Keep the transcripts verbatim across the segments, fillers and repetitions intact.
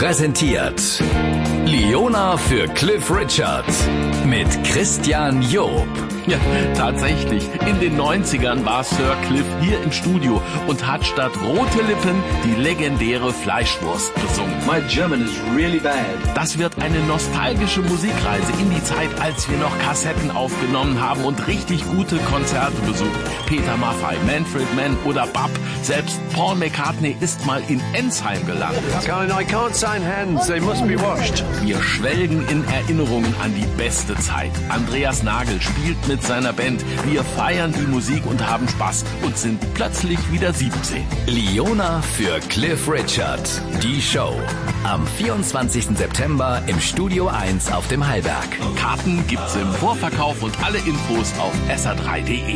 Präsentiert Liona für Cliff Richard mit Christian Job. Ja, tatsächlich. In den neunzigern war Sir Cliff hier im Studio und hat statt Rote Lippen die legendäre Fleischwurst gesungen. My German is really bad. Das wird eine nostalgische Musikreise in die Zeit, als wir noch Kassetten aufgenommen haben und richtig gute Konzerte besucht. Peter Maffay, Manfred Mann oder Bab. Selbst Paul McCartney ist mal in Ensheim gelandet. I can't sign hands, they must be washed. Wir schwelgen in Erinnerungen an die beste Zeit. Andreas Nagel spielt mit seiner Band. Wir feiern die Musik und haben Spaß und sind plötzlich wieder siebzehn. Liona für Cliff Richard. Die Show. Am vierundzwanzigsten September im Studio eins auf dem Hallberg. Karten gibt's im Vorverkauf und alle Infos auf S R drei punkt de.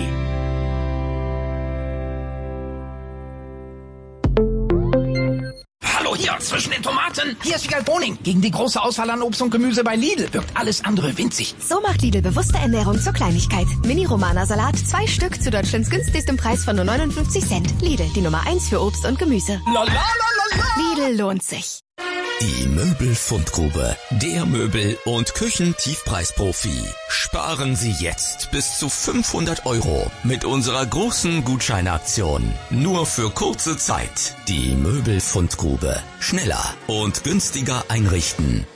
Hallo hier, zwischen den Tomaten. Hier ist Wiegald Boning. Gegen die große Auswahl an Obst und Gemüse bei Lidl wirkt alles andere winzig. So macht Lidl bewusste Ernährung zur Kleinigkeit. Mini-Romana-Salat, zwei Stück zu Deutschlands günstigstem Preis von nur neunundfünfzig Cent. Lidl, die Nummer eins für Obst und Gemüse. La, la, la, la, la. Lidl lohnt sich. Die Möbelfundgrube, der Möbel- und Küchentiefpreisprofi. Sparen Sie jetzt bis zu fünfhundert Euro mit unserer großen Gutscheinaktion. Nur für kurze Zeit. Die Möbelfundgrube. Schneller und günstiger einrichten.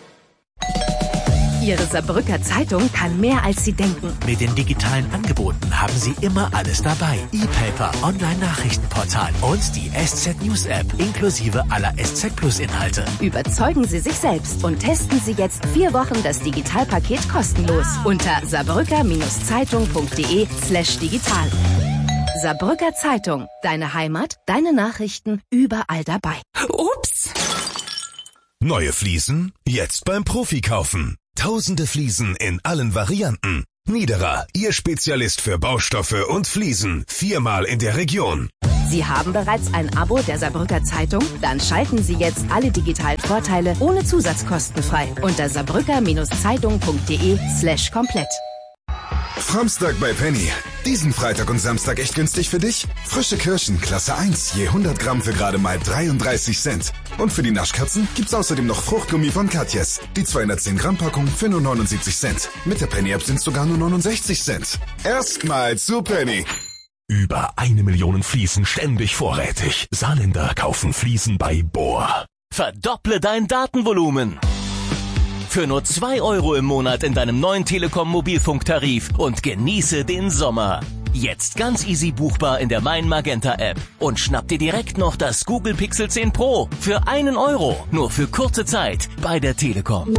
Ihre Saarbrücker Zeitung kann mehr, als Sie denken. Mit den digitalen Angeboten haben Sie immer alles dabei. E-Paper, Online-Nachrichtenportal und die S Z News App inklusive aller S Z Plus Inhalte. Überzeugen Sie sich selbst und testen Sie jetzt vier Wochen das Digitalpaket kostenlos unter saarbrücker-zeitung.de slash digital. Saarbrücker Zeitung. Deine Heimat, deine Nachrichten, überall dabei. Ups! Neue Fliesen? Jetzt beim Profi kaufen. Tausende Fliesen in allen Varianten. Niederer, Ihr Spezialist für Baustoffe und Fliesen. Viermal in der Region. Sie haben bereits ein Abo der Saarbrücker Zeitung? Dann schalten Sie jetzt alle digitalen Vorteile ohne Zusatzkosten frei unter saarbrücker-zeitung.de slash komplett. Framstag bei Penny. Diesen Freitag und Samstag echt günstig für dich? Frische Kirschen, Klasse eins, je hundert Gramm für gerade mal dreiunddreißig Cent. Und für die Naschkatzen gibt's außerdem noch Fruchtgummi von Katjes. Die zweihundertzehn Gramm Packung für nur neunundsiebzig Cent. Mit der Penny-App sind's sogar nur neunundsechzig Cent. Erstmal zu Penny. Über eine Million Fliesen ständig vorrätig. Saarländer kaufen Fliesen bei Bohr. Verdopple dein Datenvolumen. Für nur zwei Euro im Monat in deinem neuen Telekom-Mobilfunktarif und genieße den Sommer. Jetzt ganz easy buchbar in der Mein Magenta App. Und schnapp dir direkt noch das Google Pixel zehn Pro für einen Euro. Nur für kurze Zeit bei der Telekom.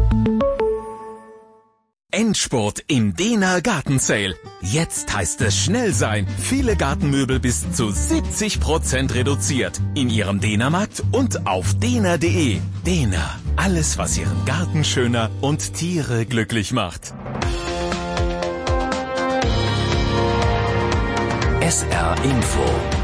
Endspurt im Dehner Gartensale. Jetzt heißt es schnell sein. Viele Gartenmöbel bis zu siebzig Prozent reduziert. In Ihrem Dehnermarkt und auf dehner punkt de. Dehner. Alles, was Ihren Garten schöner und Tiere glücklich macht. S R Info.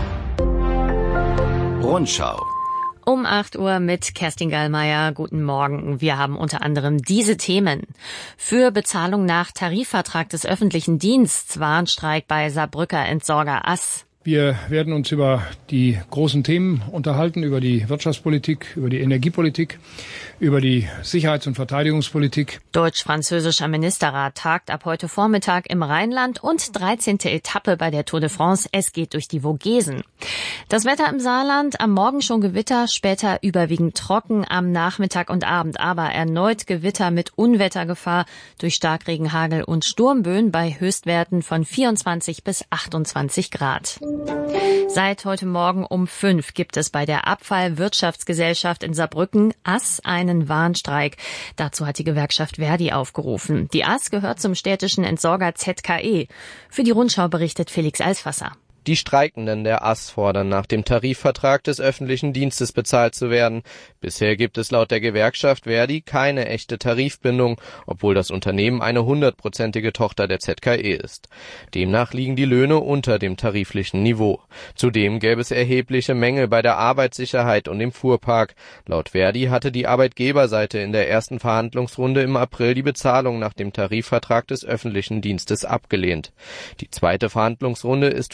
Rundschau. Um acht Uhr mit Kerstin Gallmeier. Guten Morgen. Wir haben unter anderem diese Themen. Für Bezahlung nach Tarifvertrag des öffentlichen Dienstes Warnstreik bei Saarbrücker Entsorger Ass. Wir werden uns über die großen Themen unterhalten, über die Wirtschaftspolitik, über die Energiepolitik, über die Sicherheits- und Verteidigungspolitik. Deutsch-französischer Ministerrat tagt ab heute Vormittag im Rheinland und dreizehnte Etappe bei der Tour de France. Es geht durch die Vogesen. Das Wetter im Saarland, am Morgen schon Gewitter, später überwiegend trocken, am Nachmittag und Abend aber erneut Gewitter mit Unwettergefahr durch Starkregen, Hagel und Sturmböen bei Höchstwerten von vierundzwanzig bis achtundzwanzig Grad. Seit heute Morgen um fünf gibt es bei der Abfallwirtschaftsgesellschaft in Saarbrücken Ass einen Warnstreik. Dazu hat die Gewerkschaft Verdi aufgerufen. Die Ass gehört zum städtischen Entsorger Z K E. Für die Rundschau berichtet Felix Alswasser. Die Streikenden der Ass fordern, nach dem Tarifvertrag des öffentlichen Dienstes bezahlt zu werden. Bisher gibt es laut der Gewerkschaft Verdi keine echte Tarifbindung, obwohl das Unternehmen eine hundertprozentige Tochter der Z K E ist. Demnach liegen die Löhne unter dem tariflichen Niveau. Zudem gäbe es erhebliche Mängel bei der Arbeitssicherheit und im Fuhrpark. Laut Verdi hatte die Arbeitgeberseite in der ersten Verhandlungsrunde im April die Bezahlung nach dem Tarifvertrag des öffentlichen Dienstes abgelehnt. Die zweite Verhandlungsrunde ist für den vierten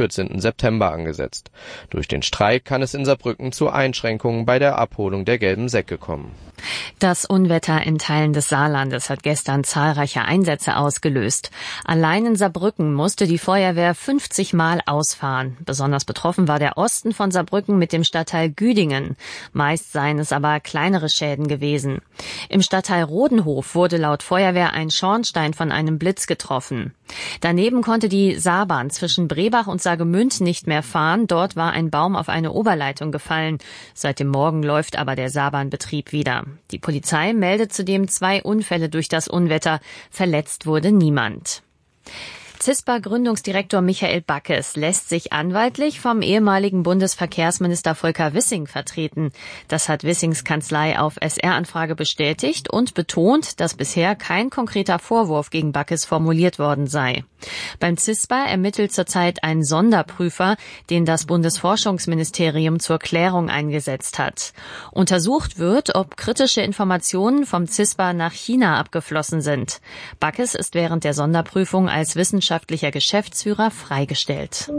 vierzehnten September angesetzt. Durch den Streik kann es in Saarbrücken zu Einschränkungen bei der Abholung der gelben Säcke kommen. Das Unwetter in Teilen des Saarlandes hat gestern zahlreiche Einsätze ausgelöst. Allein in Saarbrücken musste die Feuerwehr fünfzig Mal ausfahren. Besonders betroffen war der Osten von Saarbrücken mit dem Stadtteil Güdingen. Meist seien es aber kleinere Schäden gewesen. Im Stadtteil Rodenhof wurde laut Feuerwehr ein Schornstein von einem Blitz getroffen. Daneben konnte die Saarbahn zwischen Brebach und Saargemünd nicht mehr fahren. Dort war ein Baum auf eine Oberleitung gefallen. Seit dem Morgen läuft aber der Saarbahnbetrieb wieder. Die Polizei meldet zudem zwei Unfälle durch das Unwetter. Verletzt wurde niemand. CISPA-Gründungsdirektor Michael Backes lässt sich anwaltlich vom ehemaligen Bundesverkehrsminister Volker Wissing vertreten. Das hat Wissings Kanzlei auf S R-Anfrage bestätigt und betont, dass bisher kein konkreter Vorwurf gegen Backes formuliert worden sei. Beim CISPA ermittelt zurzeit ein Sonderprüfer, den das Bundesforschungsministerium zur Klärung eingesetzt hat. Untersucht wird, ob kritische Informationen vom CISPA nach China abgeflossen sind. Backes ist während der Sonderprüfung als wissenschaftlicher Geschäftsführer freigestellt.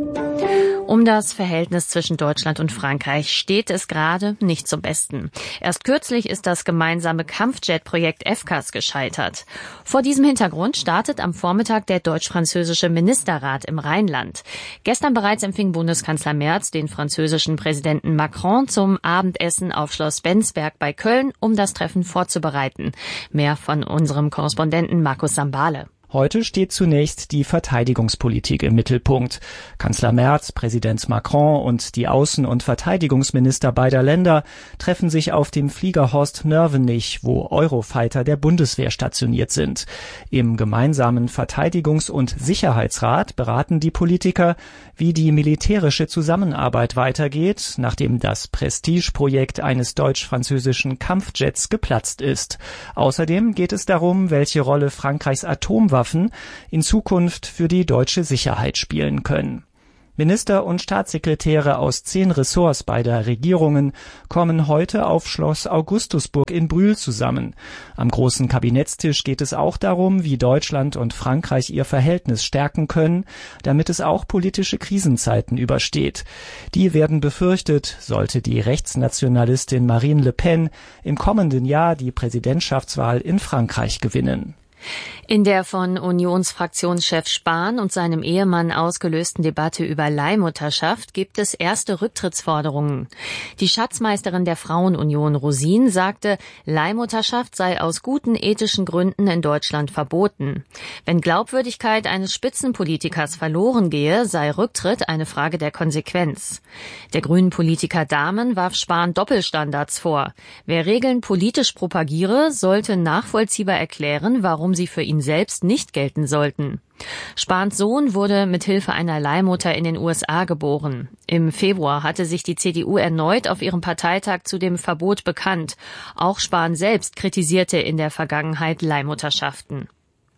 Um das Verhältnis zwischen Deutschland und Frankreich steht es gerade nicht zum Besten. Erst kürzlich ist das gemeinsame Kampfjet-Projekt F C A S gescheitert. Vor diesem Hintergrund startet am Vormittag der deutsch-französische Ministerrat im Rheinland. Gestern bereits empfing Bundeskanzler Merz den französischen Präsidenten Macron zum Abendessen auf Schloss Bensberg bei Köln, um das Treffen vorzubereiten. Mehr von unserem Korrespondenten Markus Sambale. Heute steht zunächst die Verteidigungspolitik im Mittelpunkt. Kanzler Merz, Präsident Macron und die Außen- und Verteidigungsminister beider Länder treffen sich auf dem Flieger Horst Nörvenich, wo Eurofighter der Bundeswehr stationiert sind. Im gemeinsamen Verteidigungs- und Sicherheitsrat beraten die Politiker, wie die militärische Zusammenarbeit weitergeht, nachdem das Prestigeprojekt eines deutsch-französischen Kampfjets geplatzt ist. Außerdem geht es darum, welche Rolle Frankreichs Atomwaffen in Zukunft für die deutsche Sicherheit spielen können. Minister und Staatssekretäre aus zehn Ressorts beider Regierungen kommen heute auf Schloss Augustusburg in Brühl zusammen. Am großen Kabinettstisch geht es auch darum, wie Deutschland und Frankreich ihr Verhältnis stärken können, damit es auch politische Krisenzeiten übersteht. Die werden befürchtet, sollte die Rechtsnationalistin Marine Le Pen im kommenden Jahr die Präsidentschaftswahl in Frankreich gewinnen. In der von Unionsfraktionschef Spahn und seinem Ehemann ausgelösten Debatte über Leihmutterschaft gibt es erste Rücktrittsforderungen. Die Schatzmeisterin der Frauenunion Rosin sagte, Leihmutterschaft sei aus guten ethischen Gründen in Deutschland verboten. Wenn Glaubwürdigkeit eines Spitzenpolitikers verloren gehe, sei Rücktritt eine Frage der Konsequenz. Der grünen Politiker Dahmen warf Spahn Doppelstandards vor. Wer Regeln politisch propagiere, sollte nachvollziehbar erklären, warum sie für ihn selbst nicht gelten sollten. Spahns Sohn wurde mit Hilfe einer Leihmutter in den U S A geboren. Im Februar hatte sich die C D U erneut auf ihrem Parteitag zu dem Verbot bekannt. Auch Spahn selbst kritisierte in der Vergangenheit Leihmutterschaften.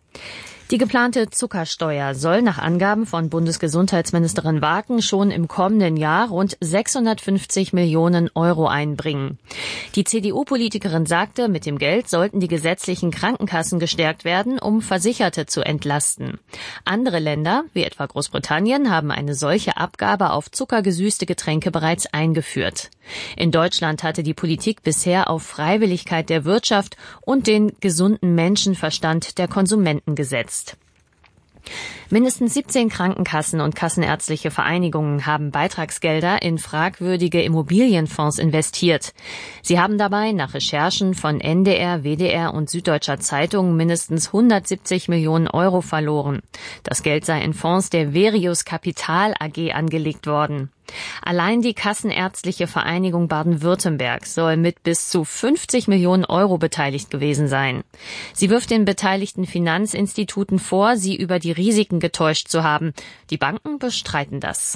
Die geplante Zuckersteuer soll nach Angaben von Bundesgesundheitsministerin Waken schon im kommenden Jahr rund sechshundertfünfzig Millionen Euro einbringen. Die C D U-Politikerin sagte, mit dem Geld sollten die gesetzlichen Krankenkassen gestärkt werden, um Versicherte zu entlasten. Andere Länder, wie etwa Großbritannien, haben eine solche Abgabe auf zuckergesüßte Getränke bereits eingeführt. In Deutschland hatte die Politik bisher auf Freiwilligkeit der Wirtschaft und den gesunden Menschenverstand der Konsumenten gesetzt. Mindestens siebzehn Krankenkassen und kassenärztliche Vereinigungen haben Beitragsgelder in fragwürdige Immobilienfonds investiert. Sie haben dabei nach Recherchen von N D R, W D R und Süddeutscher Zeitung mindestens hundertsiebzig Millionen Euro verloren. Das Geld sei in Fonds der Verius Kapital A G angelegt worden. Allein die Kassenärztliche Vereinigung Baden-Württemberg soll mit bis zu fünfzig Millionen Euro beteiligt gewesen sein. Sie wirft den beteiligten Finanzinstituten vor, sie über die Risiken getäuscht zu haben. Die Banken bestreiten das.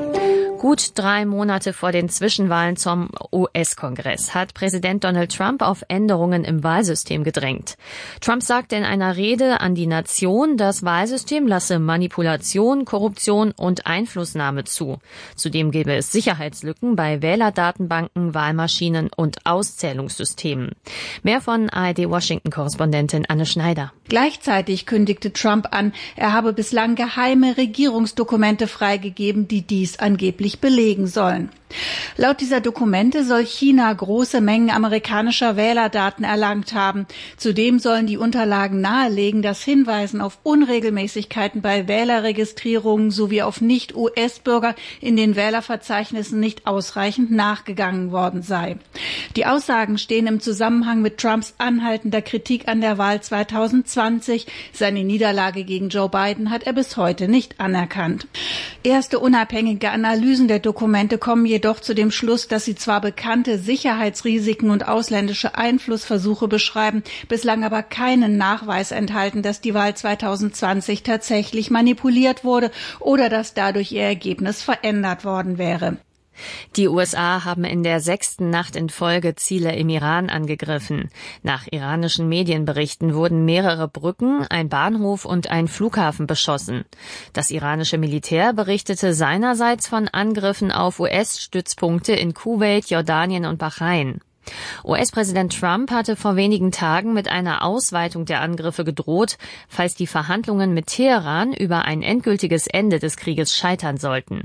Gut drei Monate vor den Zwischenwahlen zum U S-Kongress hat Präsident Donald Trump auf Änderungen im Wahlsystem gedrängt. Trump sagte in einer Rede an die Nation, das Wahlsystem lasse Manipulation, Korruption und Einflussnahme zu. Zudem gäbe es Sicherheitslücken bei Wählerdatenbanken, Wahlmaschinen und Auszählungssystemen. Mehr von A R D-Washington-Korrespondentin Anne Schneider. Gleichzeitig kündigte Trump an, er habe bislang geheime Regierungsdokumente freigegeben, die dies angeblich belegen sollen. Laut dieser Dokumente soll China große Mengen amerikanischer Wählerdaten erlangt haben. Zudem sollen die Unterlagen nahelegen, dass Hinweisen auf Unregelmäßigkeiten bei Wählerregistrierungen sowie auf Nicht-U S-Bürger in den Wählerverzeichnissen nicht ausreichend nachgegangen worden sei. Die Aussagen stehen im Zusammenhang mit Trumps anhaltender Kritik an der Wahl zweitausendzwanzig. Seine Niederlage gegen Joe Biden hat er bis heute nicht anerkannt. Erste unabhängige Analysen der Dokumente kommen jedoch Jedoch zu dem Schluss, dass sie zwar bekannte Sicherheitsrisiken und ausländische Einflussversuche beschreiben, bislang aber keinen Nachweis enthalten, dass die Wahl zweitausendzwanzig tatsächlich manipuliert wurde oder dass dadurch ihr Ergebnis verändert worden wäre. Die U S A haben in der sechsten Nacht in Folge Ziele im Iran angegriffen. Nach iranischen Medienberichten wurden mehrere Brücken, ein Bahnhof und ein Flughafen beschossen. Das iranische Militär berichtete seinerseits von Angriffen auf U S-Stützpunkte in Kuwait, Jordanien und Bahrain. U S-Präsident Trump hatte vor wenigen Tagen mit einer Ausweitung der Angriffe gedroht, falls die Verhandlungen mit Teheran über ein endgültiges Ende des Krieges scheitern sollten.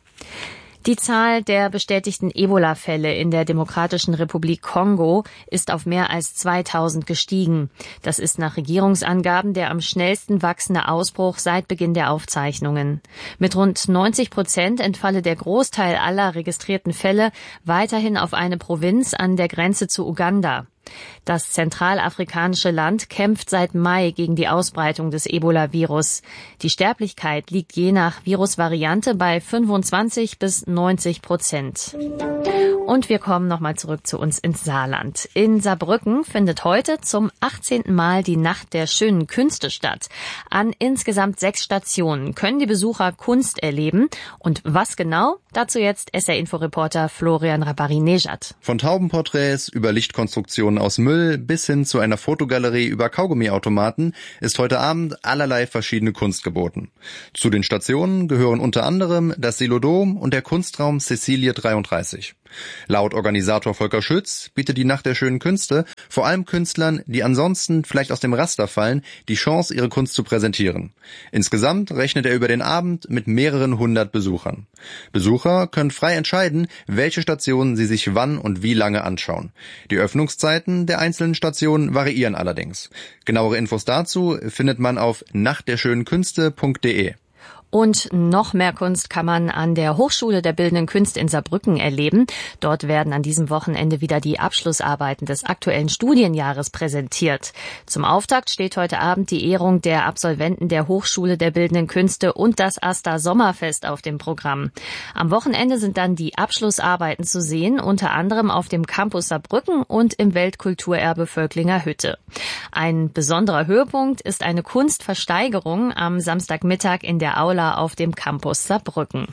Die Zahl der bestätigten Ebola-Fälle in der Demokratischen Republik Kongo ist auf mehr als zweitausend gestiegen. Das ist nach Regierungsangaben der am schnellsten wachsende Ausbruch seit Beginn der Aufzeichnungen. Mit rund neunzig Prozent entfalle der Großteil aller registrierten Fälle weiterhin auf eine Provinz an der Grenze zu Uganda. Das zentralafrikanische Land kämpft seit Mai gegen die Ausbreitung des Ebola-Virus. Die Sterblichkeit liegt je nach Virusvariante bei fünfundzwanzig bis neunzig Prozent. Und wir kommen nochmal zurück zu uns ins Saarland. In Saarbrücken findet heute zum achtzehnten Mal die Nacht der schönen Künste statt. An insgesamt sechs Stationen können die Besucher Kunst erleben. Und was genau? Dazu jetzt S R-Info-Reporter Florian Rabari-Nejad. Von Taubenporträts über Lichtkonstruktionen aus Müll bis hin zu einer Fotogalerie über Kaugummiautomaten ist heute Abend allerlei verschiedene Kunst geboten. Zu den Stationen gehören unter anderem das Silodom und der Kunstraum Cäcilie dreiunddreißig. Laut Organisator Volker Schütz bietet die Nacht der schönen Künste vor allem Künstlern, die ansonsten vielleicht aus dem Raster fallen, die Chance, ihre Kunst zu präsentieren. Insgesamt rechnet er über den Abend mit mehreren hundert Besuchern. Besucher können frei entscheiden, welche Stationen sie sich wann und wie lange anschauen. Die Öffnungszeiten der einzelnen Stationen variieren allerdings. Genauere Infos dazu findet man auf nacht der schönen künste punkt de. Und noch mehr Kunst kann man an der Hochschule der Bildenden Künste in Saarbrücken erleben. Dort werden an diesem Wochenende wieder die Abschlussarbeiten des aktuellen Studienjahres präsentiert. Zum Auftakt steht heute Abend die Ehrung der Absolventen der Hochschule der Bildenden Künste und das AStA Sommerfest auf dem Programm. Am Wochenende sind dann die Abschlussarbeiten zu sehen, unter anderem auf dem Campus Saarbrücken und im Weltkulturerbe Völklinger Hütte. Ein besonderer Höhepunkt ist eine Kunstversteigerung am Samstagmittag in der Aula auf dem Campus Saarbrücken.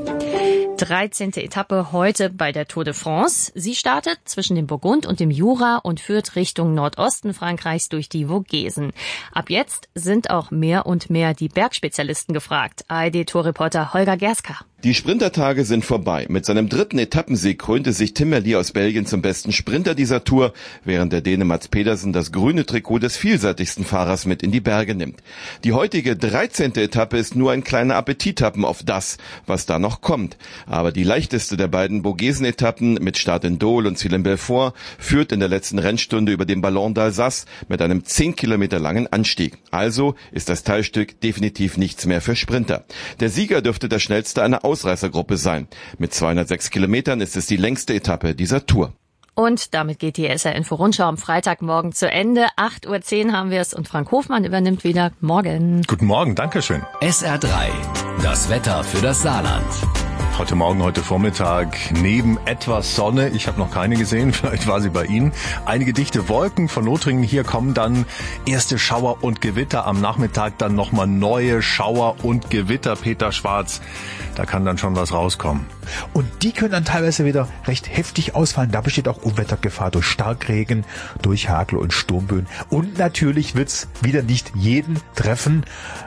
dreizehnte Etappe heute bei der Tour de France. Sie startet zwischen dem Burgund und dem Jura und führt Richtung Nordosten Frankreichs durch die Vogesen. Ab jetzt sind auch mehr und mehr die Bergspezialisten gefragt. A R D-Tourreporter Holger Gerska. Die Sprintertage sind vorbei. Mit seinem dritten Etappensieg krönte sich Tim Merlier aus Belgien zum besten Sprinter dieser Tour, während der Däne Mads Pedersen das grüne Trikot des vielseitigsten Fahrers mit in die Berge nimmt. Die heutige dreizehnte Etappe ist nur ein kleiner Appetithappen auf das, was da noch kommt. Aber die leichteste der beiden Vogesen-Etappen mit Start in Dole und Ziel in Belfort führt in der letzten Rennstunde über den Ballon d'Alsace mit einem zehn Kilometer langen Anstieg. Also ist das Teilstück definitiv nichts mehr für Sprinter. Der Sieger dürfte der schnellste einer Ausreißergruppe sein. Mit zweihundertsechs Kilometern ist es die längste Etappe dieser Tour. Und damit geht die S R-Info-Rundschau am Freitagmorgen zu Ende. acht Uhr zehn haben wir es und Frank Hofmann übernimmt wieder. Morgen. Guten Morgen, Dankeschön. S R drei, das Wetter für das Saarland. Heute Morgen, heute Vormittag neben etwas Sonne, ich habe noch keine gesehen, vielleicht war sie bei Ihnen, einige dichte Wolken von Lothringen. Hier kommen dann erste Schauer und Gewitter, am Nachmittag dann nochmal neue Schauer und Gewitter. Peter Schwarz, da kann dann schon was rauskommen. Und die können dann teilweise wieder recht heftig ausfallen. Da besteht auch Unwettergefahr durch Starkregen, durch Hagel und Sturmböen. Und natürlich wird's wieder nicht jeden treffen.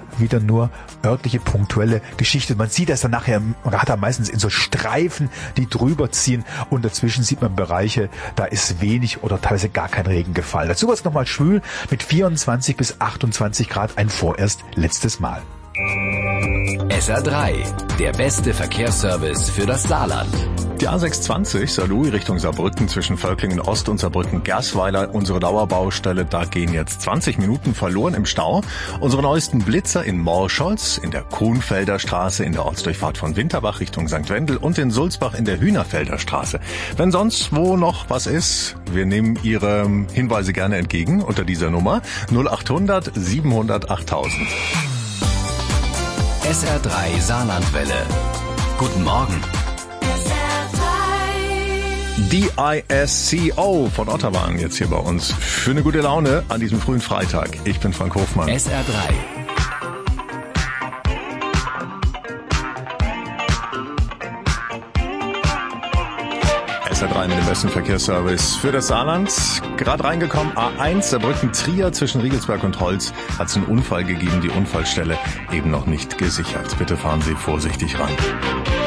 wieder nur örtliche, punktuelle Geschichte. Man sieht das dann nachher, man hat da meistens in so Streifen, die drüber ziehen und dazwischen sieht man Bereiche, da ist wenig oder teilweise gar kein Regen gefallen. Dazu war es nochmal schwül mit vierundzwanzig bis achtundzwanzig Grad, ein vorerst letztes Mal. S R drei, der beste Verkehrsservice für das Saarland. Die A sechshundertzwanzig Saarlouis Richtung Saarbrücken zwischen Völklingen Ost und Saarbrücken-Gersweiler, unsere Dauerbaustelle, da gehen jetzt zwanzig Minuten verloren im Stau. Unsere neuesten Blitzer in Morscholz, in der Kuhnfelder Straße, in der Ortsdurchfahrt von Winterbach Richtung Sankt Wendel und in Sulzbach in der Hühnerfelder Straße. Wenn sonst wo noch was ist, wir nehmen Ihre Hinweise gerne entgegen unter dieser Nummer null acht hundert siebenhundert achttausend. S R drei Saarlandwelle. Guten Morgen. D I S C O von Ottawa jetzt hier bei uns. Für eine gute Laune an diesem frühen Freitag. Ich bin Frank Hofmann. S R drei. S R drei mit dem besten Verkehrsservice für das Saarland. Gerade reingekommen, A eins, Saarbrücken-Trier zwischen Riegelsberg und Holz. Hat es einen Unfall gegeben, die Unfallstelle eben noch nicht gesichert. Bitte fahren Sie vorsichtig ran.